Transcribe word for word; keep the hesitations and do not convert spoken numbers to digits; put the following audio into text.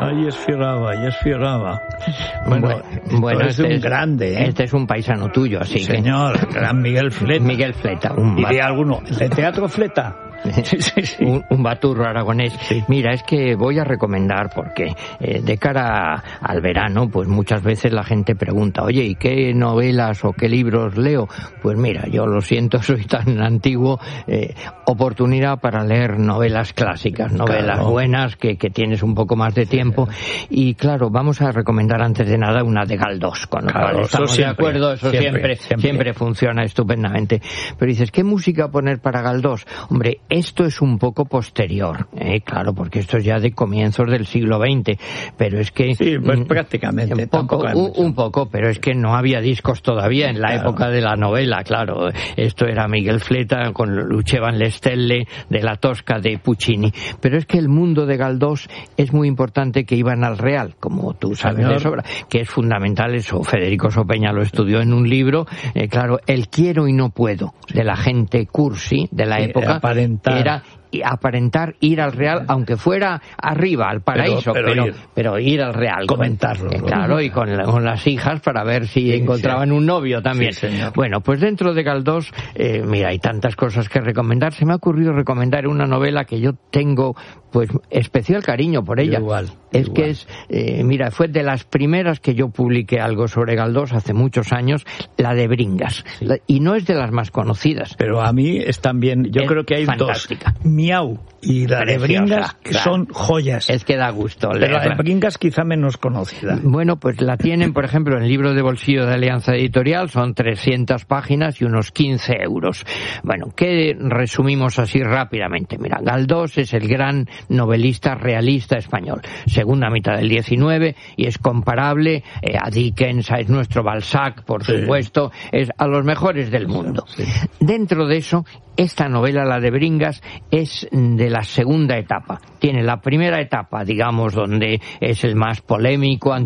Ahí es Fierraba, ahí es Fierraba. Bueno, bueno, bueno es este un es, grande, ¿eh? Este es un paisano tuyo, así sí, que... Señor, gran Miguel Fleta. Miguel Fleta. Un y de alguno, ¿de Teatro Fleta? Sí, sí, sí. Un, un baturro aragonés. Sí. Mira, es que voy a recomendar porque eh, de cara al verano, pues muchas veces la gente pregunta, oye, ¿y qué novelas o qué libros leo? Pues mira, yo lo siento, soy tan antiguo, eh, oportunidad para leer novelas clásicas, novelas claro. buenas, que, que tienes un poco más de tiempo. Sí. Y claro, vamos a recomendar antes de nada una de Galdós, con lo claro, cual estamos siempre, de acuerdo, eso siempre siempre, siempre siempre funciona estupendamente. Pero dices, ¿qué música poner para Galdós? Hombre, esto es un poco posterior, ¿eh? Claro, porque esto es ya de comienzos del siglo veinte, pero es que... Sí, pues mm, prácticamente. Un poco, un, un poco, pero es que no había discos todavía en la claro. época de la novela, claro. Esto era Miguel Fleta con Lucevan le Stelle de la Tosca de Puccini. Pero es que el mundo de Galdós es muy importante, que iban al Real, como tú sabes Señor. de sobra, que es fundamental eso. Federico Sopeña lo estudió en un libro, eh, claro, el quiero y no puedo de la gente cursi de la sí, época aparentar. era aparentar ir al Real, aunque fuera arriba, al paraíso, pero, pero, pero, ir, pero ir al Real. Comentarlo. Eh, claro, y con, con las hijas para ver si sí, encontraban sí. un novio también. Sí, bueno, pues dentro de Galdós, eh, mira, hay tantas cosas que recomendar. Se me ha ocurrido recomendar una novela que yo tengo, pues, especial cariño por ella. Igual. Es igual. que es, eh, mira, fue de las primeras que yo publiqué algo sobre Galdós hace muchos años, la de Bringas. Sí. La, y no es de las más conocidas. Pero a mí es también, yo es creo que hay fantástica. dos. Miau y la Preciosa, de Bringas, que claro. son joyas. Es que da gusto. Pero la de Bringas quizá menos conocida. Bueno, pues la tienen, por ejemplo, en el libro de bolsillo de Alianza Editorial, son trescientas páginas y unos quince euros. Bueno, ¿qué resumimos así rápidamente? Mira, Galdós es el gran novelista realista español, segunda mitad del diecinueve, y es comparable eh, a Dickens, es nuestro Balzac, por sí. supuesto, es a los mejores del mundo. Sí. Dentro de eso, esta novela, la de Bringas, es de la segunda etapa. Tiene la primera etapa, digamos, donde es el más polémico,